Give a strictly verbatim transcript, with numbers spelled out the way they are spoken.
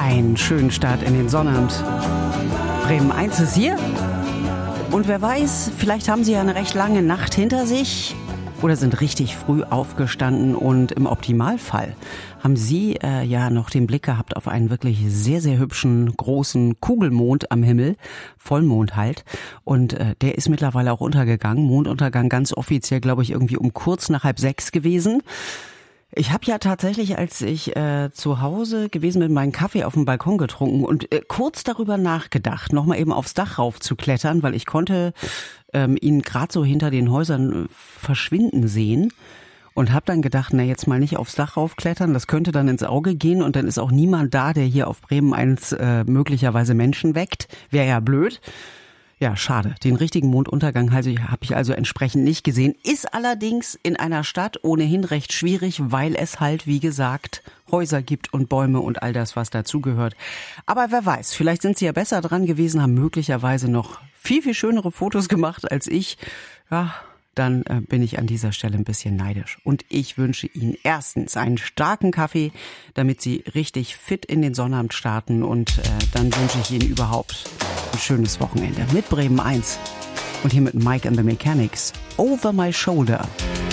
Einen schönen Start in den Sonnabend. Bremen eins ist hier. Und wer weiß, vielleicht haben Sie ja eine recht lange Nacht hinter sich oder sind richtig früh aufgestanden und im Optimalfall haben Sie äh, ja noch den Blick gehabt auf einen wirklich sehr, sehr hübschen, großen Kugelmond am Himmel, Vollmond halt. Und äh, der ist mittlerweile auch untergegangen. Monduntergang ganz offiziell, glaube ich, irgendwie um kurz nach halb sechs gewesen. Ich habe ja tatsächlich, als ich äh, zu Hause gewesen bin, meinen Kaffee auf dem Balkon getrunken und äh, kurz darüber nachgedacht, nochmal eben aufs Dach rauf zu klettern, weil ich konnte ähm, ihn gerade so hinter den Häusern äh, verschwinden sehen und habe dann gedacht, na jetzt mal nicht aufs Dach raufklettern, das könnte dann ins Auge gehen und dann ist auch niemand da, der hier auf Bremen eins äh, möglicherweise Menschen weckt. Wäre ja blöd. Ja, schade. Den richtigen Monduntergang also, habe ich also entsprechend nicht gesehen. Ist allerdings in einer Stadt ohnehin recht schwierig, weil es halt, wie gesagt, Häuser gibt und Bäume und all das, was dazugehört. Aber wer weiß, vielleicht sind Sie ja besser dran gewesen, haben möglicherweise noch viel, viel schönere Fotos gemacht als ich. Ja, dann äh, bin ich an dieser Stelle ein bisschen neidisch. Und ich wünsche Ihnen erstens einen starken Kaffee, damit Sie richtig fit in den Sonnabend starten. Und äh, dann wünsche ich Ihnen überhaupt ein schönes Wochenende mit Bremen eins. Und hier mit Mike and the Mechanics, Over My Shoulder.